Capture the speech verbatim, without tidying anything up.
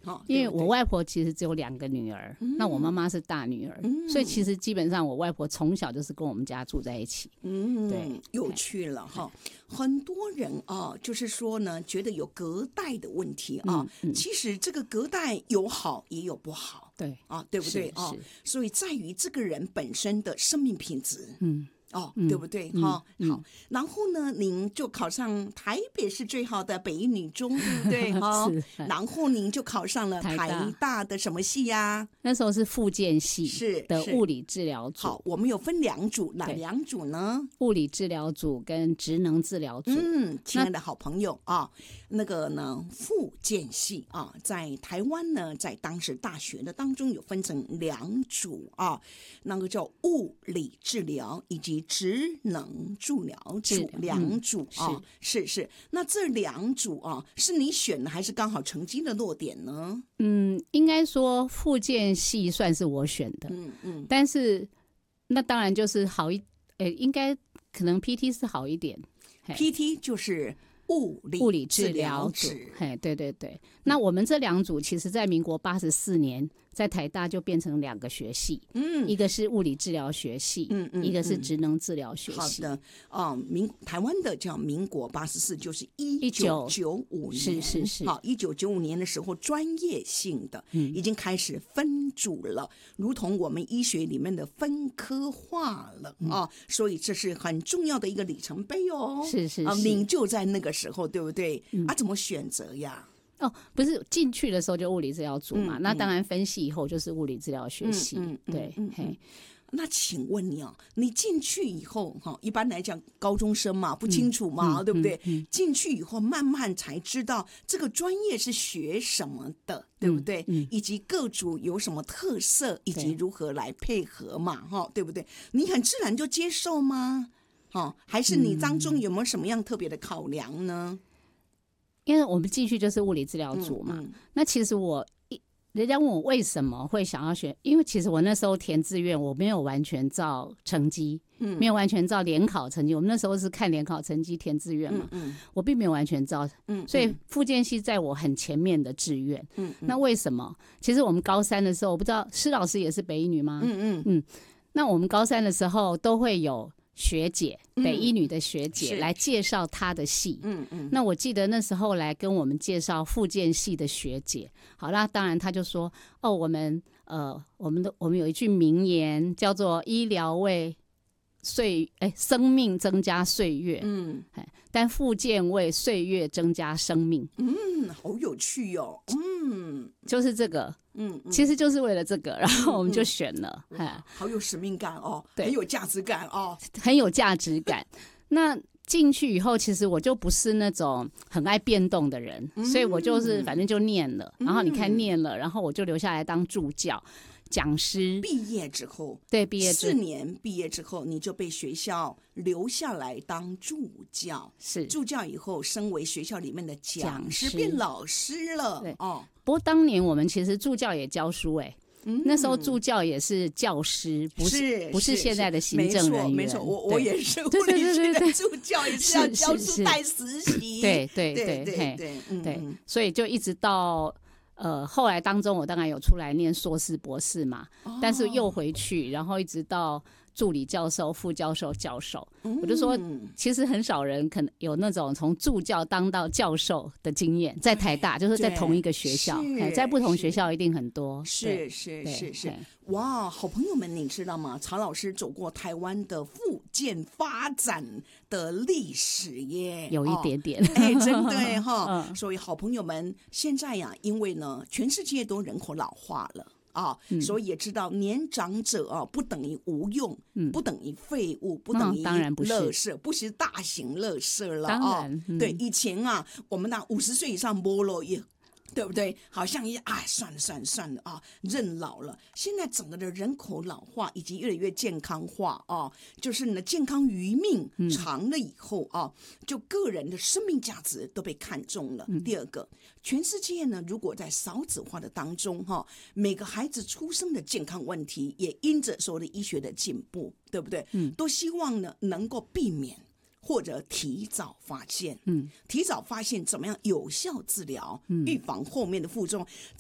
哦， 因为我外婆其实只有两个女儿，嗯、那我妈妈是大女儿、嗯，所以其实基本上我外婆从小就是跟我们家住在一起。 嗯， 对， 有趣了哈。很多人啊，就是说呢，觉得有隔代的问题啊、嗯嗯，其实这个隔代有好也有不好， 对啊，对不对啊？所以在于这个人本身的生命品质，嗯。哦，对不对？哈、嗯嗯，好，然后呢，您就考上台北市最好的北一女中，对不对？哈，然后您就考上了台大的什么系呀、啊？ 那时候是复健系是的物理治疗组。 好，我们有分两组，哪两组呢？ 物理治疗组跟职能治疗组。 嗯，亲爱的好朋友啊，那个呢，复健系啊，在台湾呢，在当时大学的当中有分成两组啊，那个叫物理治疗以及职能助疗组两组、嗯、啊，是是。那这两组啊，是你选的还是刚好成绩的落点呢？ 嗯，应该说复健系算是我选的，嗯嗯。但是那当然就是好一，呃，应该可能 P T 是好一点 ，P T 就是物理物理治疗组，嘿，对对对。那我们这两组其实在民国八十四年在台大就变成两个学系，嗯，一个是物理治疗学系，嗯嗯，一个是职能治疗学系。 好的，哦，民台湾的叫民国八十四，就是一九九五年， 是是是， 好，一九九五年的时候，专业性的、嗯、已经开始分组了，如同我们医学里面的分科化了、嗯、啊，所以这是很重要的一个里程碑哦。 是是是， 啊，您就在那个时候，对不对？嗯、啊，怎么选择呀？ 哦，不是进去的时候就物理治疗组嘛、嗯，那当然分析以后就是物理治疗学系，嗯嗯、对、嗯嗯，嘿。 那请问你啊，你进去以后哈，一般来讲高中生嘛不清楚嘛、嗯，对不对、嗯嗯？进去以后慢慢才知道这个专业是学什么的，对不对？嗯嗯、以及各组有什么特色，以及如何来配合嘛，哈，对不对？你很自然就接受吗？哈，还是你当中有没有什么样特别的考量呢？ 因为我们进去就是物理治疗组嘛，嗯嗯、那其实我人家问我为什么会想要选，因为其实我那时候填志愿我没有完全照成绩、嗯，没有完全照联考成绩，我们那时候是看联考成绩填志愿嘛、嗯嗯，我并没有完全照，嗯，所以复健系在我很前面的志愿，嗯，那为什么？其实我们高三的时候，我不知道施老师也是北一女吗？嗯嗯嗯，那我们高三的时候都会有学姐，北一女的学姐、嗯、来介绍她的系，嗯嗯，那我记得那时候来跟我们介绍复健系的学姐，好啦，当然她就说，哦，我们呃，我们的我们有一句名言叫做医疗为岁哎生命增加岁月，嗯，但复健为岁月增加生命， 嗯，好有趣哦，嗯， 就是这个。嗯，其实就是为了这个，然后我们就选了， 嗯嗯、好有使命感哦，对，很有价值感哦， 很有价值感。那进去以后，其实我就不是那种很爱变动的人，嗯、所以我就是反正就念了，然后你看念了，然后我就留下来当助教。讲师毕业之后， 对，毕业四年毕业之后，你就被学校留下来当助教， 是助教以后升为学校里面的讲师，讲师变老师了。 对哦，不过当年我们其实助教也教书哎、欸。嗯、那时候助教也是教师，不是, 是不是现在的行政人员。 没错，没错，我我也是物理系的助教，也是要教书带实习。 对对对对对 对, 对, 对，所以就一直到。呃，后来当中我当然有出来念硕士博士嘛、哦，但是又回去，然后一直到助理教授、副教授、教授、嗯，我就说，其实很少人可能有那种从助教当到教授的经验，在台大就是在同一个学校，在不同学校一定很多。 是是是是，哇，好朋友们，你知道吗？曹老师走过台湾的复健发展的历史耶， 有一点点， 哦、哎，真对哈、嗯。所以好朋友们，现在呀，因为呢，全世界都人口老化了。啊、嗯，所以也知道年长者啊，不等于无用，嗯、不等于废物，不等于垃圾，不是大型垃圾了啊、哦嗯。对，以前啊，我们那五十岁以上摸了也。对不对？好像一啊，算了算了算了啊，认老了。现在整个的人口老化以及越来越健康化啊，就是呢，健康余命长了以后啊，嗯、就个人的生命价值都被看重了。嗯、第二个，全世界呢，如果在少子化的当中哈、啊，每个孩子出生的健康问题也因着所谓的医学的进步，对不对？嗯，都希望呢能够避免。或者提早发现，嗯，提早发现怎么样有效治疗，嗯，预防后面的副作用。